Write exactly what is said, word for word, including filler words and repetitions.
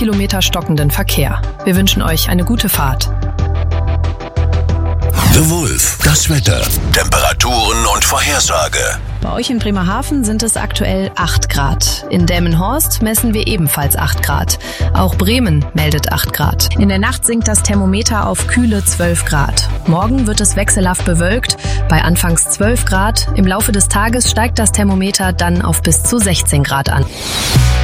Kilometer stockenden Verkehr. Wir wünschen euch eine gute Fahrt. The Wolf, das Wetter, Temperaturen und Vorhersage. Bei euch in Bremerhaven sind es aktuell acht Grad. In Delmenhorst messen wir ebenfalls acht Grad. Auch Bremen meldet acht Grad. In der Nacht sinkt das Thermometer auf kühle zwölf Grad. Morgen wird es wechselhaft bewölkt, bei anfangs zwölf Grad. Im Laufe des Tages steigt das Thermometer dann auf bis zu sechzehn Grad an.